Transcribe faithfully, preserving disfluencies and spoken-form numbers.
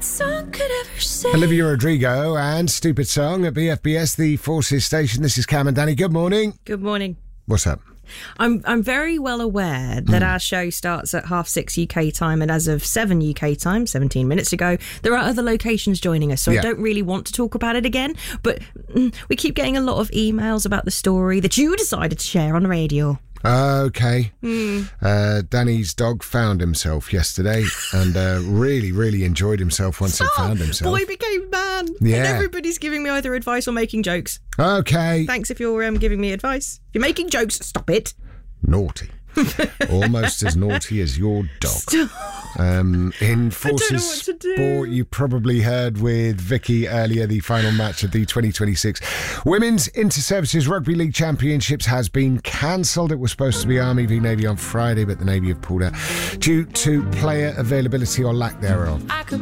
song could ever say. Olivia Rodrigo and Stupid Song at B F B S, the Forces station. This is Cam and Danny. Good morning. Good morning. What's up? I'm I'm very well aware that mm. our show starts at half six U K time, and as of seven U K time, seventeen minutes ago, there are other locations joining us, so yeah. I don't really want to talk about it again, but mm, we keep getting a lot of emails about the story that you decided to share on the radio. Okay. Mm. Uh, Danny's dog found himself yesterday and uh, really, really enjoyed himself once Stop. it found himself. Boy became man. Yeah. And everybody's giving me either advice or making jokes. Okay. Thanks if you're um, giving me advice. If you're making jokes, stop it. Naughty. Almost as naughty as your dog. Um, in Forces Sport, you probably heard with Vicky earlier the final match of the twenty twenty-six Women's Inter-Services Rugby League Championships has been cancelled. It was supposed to be Army v Navy on Friday, but the Navy have pulled out due to player availability or lack thereof.